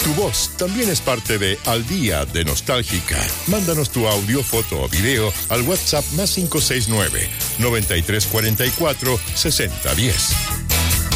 Tu voz también es parte de Al Día de Nostálgica. Mándanos tu audio, foto o video al WhatsApp +569 9344 6010.